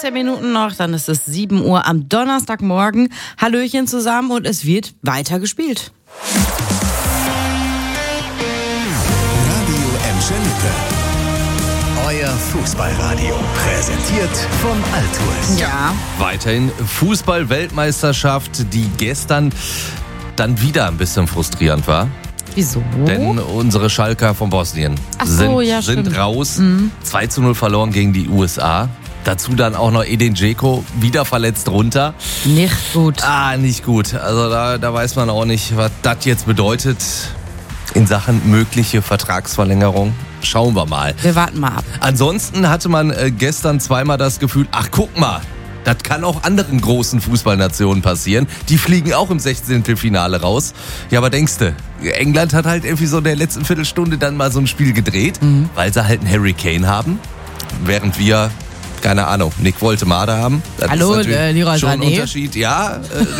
16 Minuten noch, dann ist es 7 Uhr am Donnerstagmorgen. Hallöchen zusammen und es wird weiter gespielt. Radio Emscher-Lippe. Euer Fußballradio. Präsentiert von Altours. Ja. Weiterhin Fußball-Weltmeisterschaft, die gestern dann wieder ein bisschen frustrierend war. Wieso? Denn unsere Schalker von Bosnien sind raus. 2-0 verloren gegen die USA. Dazu dann auch noch Edin Dzeko, wieder verletzt runter. Nicht gut. Nicht gut. Also da weiß man auch nicht, was das jetzt bedeutet in Sachen mögliche Vertragsverlängerung. Schauen wir mal. Wir warten mal ab. Ansonsten hatte man gestern zweimal das Gefühl, ach guck mal, das kann auch anderen großen Fußballnationen passieren. Die fliegen auch im 16. Finale raus. Ja, aber denkst du, England hat halt irgendwie so in der letzten Viertelstunde dann mal so ein Spiel gedreht, weil sie halt einen Harry Kane haben, während wir, keine Ahnung, Nick Woltemade haben. Das Hallo, ist natürlich Leroy schon ein Sané. Unterschied. Ja,